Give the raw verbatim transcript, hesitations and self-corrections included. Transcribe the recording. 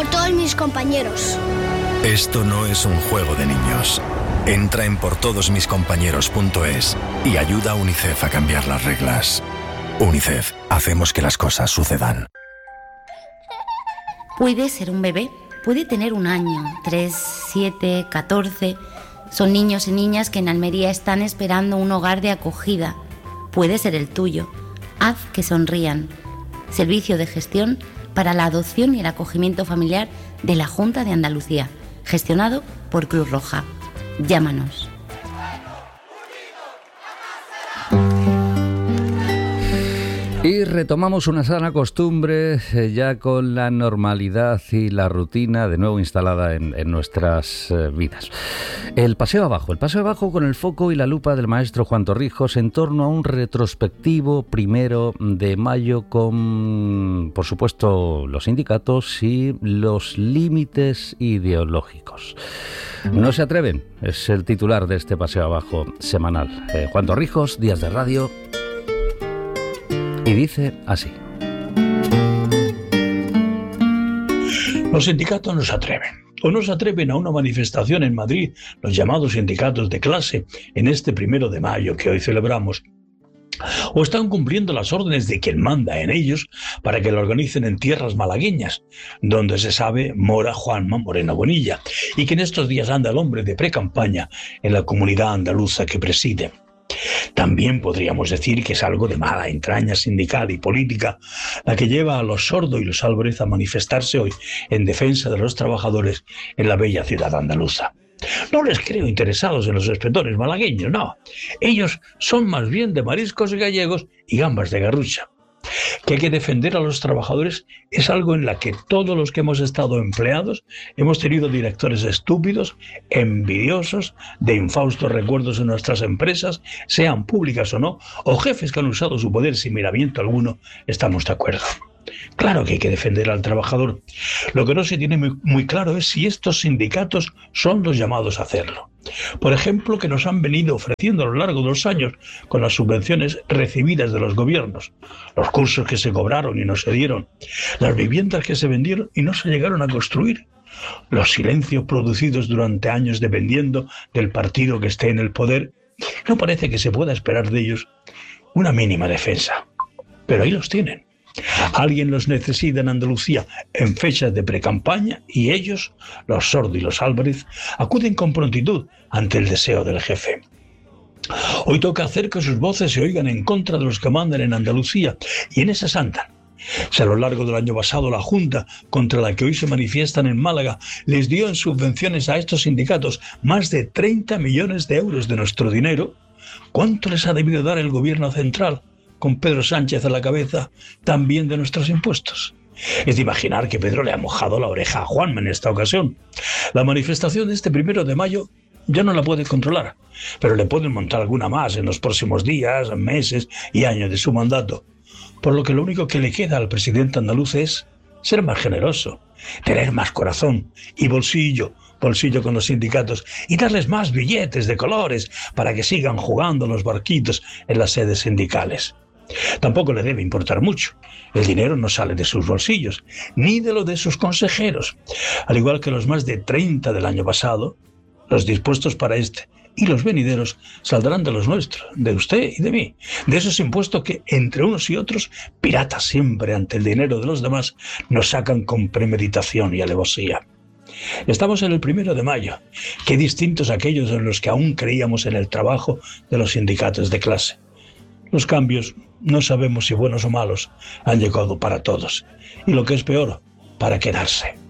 por todos mis compañeros. Esto no es un juego de niños. Entra en por todos mis compañeros punto es y ayuda a UNICEF a cambiar las reglas. UNICEF, hacemos que las cosas sucedan. Puede ser un bebé, puede tener un año, tres, siete, catorce. Son niños y niñas que en Almería están esperando un hogar de acogida. Puede ser el tuyo. Haz que sonrían. Servicio de gestión para la adopción y el acogimiento familiar de la Junta de Andalucía, gestionado por Cruz Roja. Llámanos. Y retomamos una sana costumbre eh, ya con la normalidad y la rutina de nuevo instalada en, en nuestras eh, vidas. El paseo abajo, el paseo abajo con el foco y la lupa del maestro Juan Torrijos en torno a un retrospectivo primero de mayo con, por supuesto, los sindicatos y los límites ideológicos. No se atreven, es el titular de este paseo abajo semanal. Eh, Juan Torrijos, Días de Radio. Y dice así. Los sindicatos no se atreven. O no se atreven a una manifestación en Madrid, los llamados sindicatos de clase, en este primero de mayo que hoy celebramos. O están cumpliendo las órdenes de quien manda en ellos para que lo organicen en tierras malagueñas, donde se sabe mora Juanma Moreno Bonilla, y que en estos días anda el hombre de precampaña en la comunidad andaluza que preside. También podríamos decir que es algo de mala entraña sindical y política la que lleva a los Sordo y los Álvarez a manifestarse hoy en defensa de los trabajadores en la bella ciudad andaluza. No les creo interesados en los espetores malagueños, no. Ellos son más bien de mariscos gallegos y gambas de Garrucha. Que hay que defender a los trabajadores es algo en la que todos los que hemos estado empleados hemos tenido directores estúpidos, envidiosos, de infaustos recuerdos en nuestras empresas, sean públicas o no, o jefes que han usado su poder sin miramiento alguno. Estamos de acuerdo. Claro que hay que defender al trabajador. Lo que no se tiene muy, muy claro es si estos sindicatos son los llamados a hacerlo. Por ejemplo, que nos han venido ofreciendo a lo largo de los años con las subvenciones recibidas de los gobiernos, los cursos que se cobraron y no se dieron, las viviendas que se vendieron y no se llegaron a construir, los silencios producidos durante años dependiendo del partido que esté en el poder. No parece que se pueda esperar de ellos una mínima defensa. Pero ahí los tienen. Alguien los necesita en Andalucía en fechas de precampaña y ellos, los Sordo y los Álvarez, acuden con prontitud ante el deseo del jefe. Hoy toca hacer que sus voces se oigan en contra de los que mandan en Andalucía y en esas andan. Si a lo largo del año pasado la Junta, contra la que hoy se manifiestan en Málaga, les dio en subvenciones a estos sindicatos más de treinta millones de euros de nuestro dinero, ¿cuánto les ha debido dar el gobierno central, con Pedro Sánchez a la cabeza, también de nuestros impuestos? Es de imaginar que Pedro le ha mojado la oreja a Juanma en esta ocasión. La manifestación de este primero de mayo ya no la puede controlar, pero le pueden montar alguna más en los próximos días, meses y años de su mandato. Por lo que lo único que le queda al presidente andaluz es ser más generoso, tener más corazón y bolsillo, bolsillo con los sindicatos y darles más billetes de colores para que sigan jugando los barquitos en las sedes sindicales. Tampoco le debe importar mucho. El dinero no sale de sus bolsillos, ni de lo de sus consejeros. Al igual que los más de treinta del año pasado, los dispuestos para este y los venideros saldrán de los nuestros, de usted y de mí, de esos impuestos que, entre unos y otros, piratas siempre ante el dinero de los demás, nos sacan con premeditación y alevosía. Estamos en el primero de mayo. Qué distintos aquellos en los que aún creíamos en el trabajo de los sindicatos de clase. Los cambios, no sabemos si buenos o malos, han llegado para todos. Y lo que es peor, para quedarse.